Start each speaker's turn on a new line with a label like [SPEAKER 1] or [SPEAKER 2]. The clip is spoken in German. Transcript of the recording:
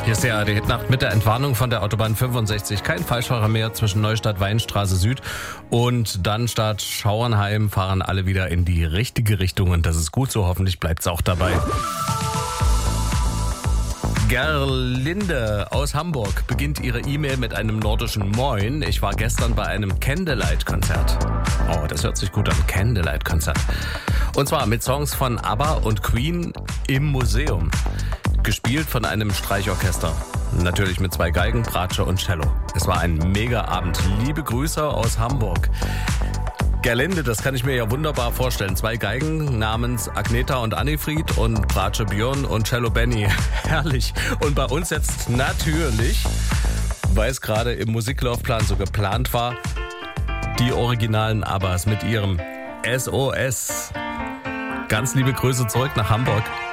[SPEAKER 1] Hier ist ja die Hitnacht mit der Entwarnung von der Autobahn 65. Kein Falschfahrer mehr zwischen Neustadt, Weinstraße Süd und Dannstadt, Schauernheim fahren alle wieder in die richtige Richtung und das ist gut so. Hoffentlich bleibt es auch dabei. Gerlinde aus Hamburg beginnt ihre E-Mail mit einem nordischen Moin. Ich war gestern bei einem Candlelight-Konzert. Oh, das hört sich gut an. Candlelight-Konzert. Und zwar mit Songs von ABBA und Queen im Museum. Gespielt von einem Streichorchester. Natürlich mit 2 Geigen, Bratsche und Cello. Es war ein Mega-Abend. Liebe Grüße aus Hamburg. Gerlinde, das kann ich mir ja wunderbar vorstellen. 2 Geigen namens Agneta und Annefried und Bratsche Björn und Cello Benny. Herrlich. Und bei uns jetzt natürlich, weil es gerade im Musiklaufplan so geplant war, die originalen ABBAs mit ihrem SOS. Ganz liebe Grüße zurück nach Hamburg.